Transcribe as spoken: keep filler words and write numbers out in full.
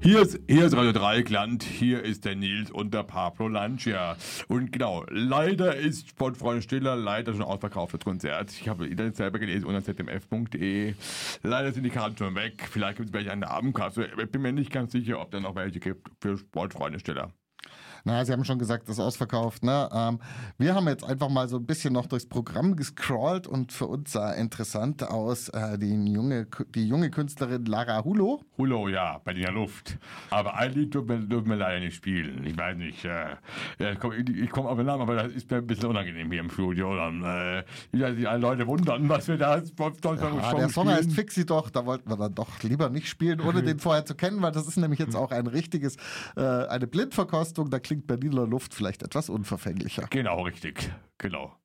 Hier ist, hier ist Radio Dreieckland, hier ist der Nils und der Pablo Lancia. Und genau, leider ist Sportfreund Stiller leider schon ausverkauft, das Konzert. Ich habe Internet selber gelesen unter z m f punkt d e. Leider sind die Karten schon weg. Vielleicht gibt es welche an der Abendkasse. Ich bin mir nicht ganz sicher, ob da noch welche gibt für Sportfreunde Stiller. Na, Sie haben schon gesagt, das ist ausverkauft. Ne? Ähm, wir haben jetzt einfach mal so ein bisschen noch durchs Programm gescrollt und für uns sah interessant aus äh, die, junge, die junge Künstlerin Lara Hulo. Hulo, ja, bei der Luft. Aber ein Lied dürfen wir, wir leider nicht spielen. Ich weiß nicht. Äh, ich komme komm auf den Namen, aber das ist mir ein bisschen unangenehm hier im Studio. Dann, äh, die alle Leute wundern, was wir da sonst ja, schon Der Song heißt Fixi doch, da wollten wir dann doch lieber nicht spielen, ohne den vorher zu kennen, weil das ist nämlich jetzt auch ein richtiges, äh, eine Blindverkostung. Da klingt Berliner Luft vielleicht etwas unverfänglicher. Genau, richtig. Genau.